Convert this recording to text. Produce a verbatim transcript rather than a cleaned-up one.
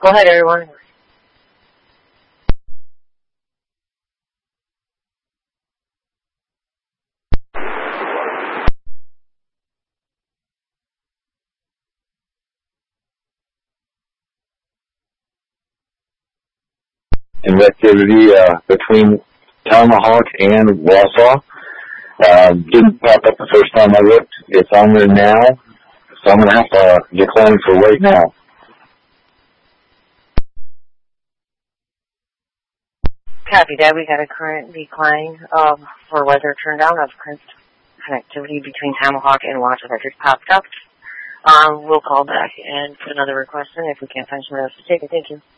Go ahead, everyone. In activity uh, between Tomahawk and Wausau. Uh, didn't pop up the first time I looked. It's on there now, so I'm going to have to uh, decline for right now. Copy that. We got a current decline um, for weather turned down of connectivity between Tomahawk and Wausau that just popped up. Um, we'll call back and put another request in if we can't find someone else to take it. Thank you.